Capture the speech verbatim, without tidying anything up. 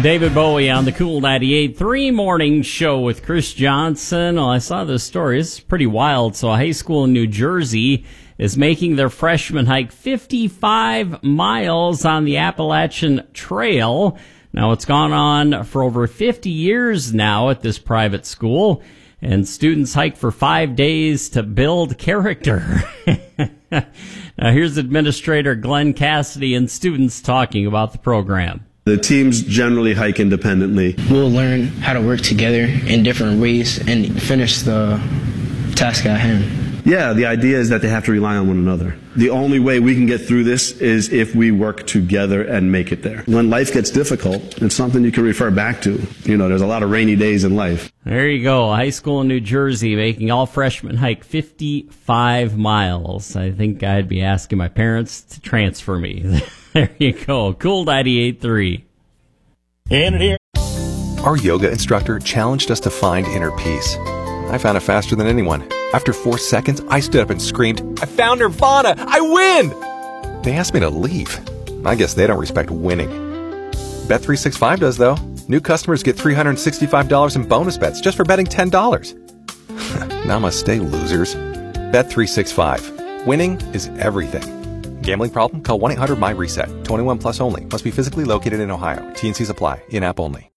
David Bowie on the Cool ninety-eight point three morning show with Chris Johnson. Well, I saw this story. It's pretty wild. So a high school in New Jersey is making their freshmen hike fifty-five miles on the Appalachian Trail. Now, it's gone on for over fifty years now at this private school, and students hike for five days to build character. Now, here's Administrator Glenn Cassidy and students talking about the program. The teams generally hike independently. We'll learn how to work together in different ways and finish the task at hand. Yeah, the idea is that they have to rely on one another. The only way we can get through this is if we work together and make it there. When life gets difficult, it's something you can refer back to. You know, there's a lot of rainy days in life. There you go. A high school in New Jersey making all freshmen hike fifty-five miles. I think I'd be asking my parents to transfer me. There you go. Cool ninety-eight point three. And here. Our yoga instructor challenged us to find inner peace. I found it faster than anyone. After four seconds, I stood up and screamed, "I found Nirvana! I win!" They asked me to leave. I guess they don't respect winning. Bet three sixty-five does, though. New customers get three hundred sixty-five dollars in bonus bets just for betting ten dollars. Namaste, losers. Bet three sixty-five. Winning is everything. Gambling problem? Call one eight hundred M Y RESET. twenty-one plus only. Must be physically located in Ohio. T and C's apply. In-app only.